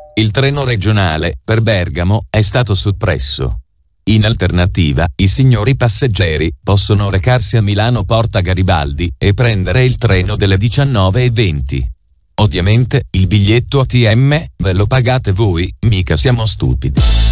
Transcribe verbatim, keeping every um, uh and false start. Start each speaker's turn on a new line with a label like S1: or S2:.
S1: Il treno regionale per Bergamo è stato soppresso. In alternativa, i signori passeggeri possono recarsi a Milano Porta Garibaldi e prendere il treno delle diciannove e venti. Ovviamente, il biglietto A T M ve lo pagate voi, mica siamo stupidi.